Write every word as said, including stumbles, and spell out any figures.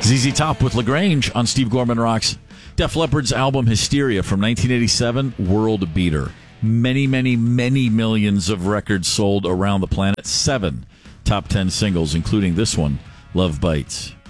Z Z Top with LaGrange on Steve Gorman Rocks. Def Leppard's album Hysteria from nineteen eighty-seven, world beater. Many, many, many millions of records sold around the planet. Seven top ten singles, including this one, Love Bites.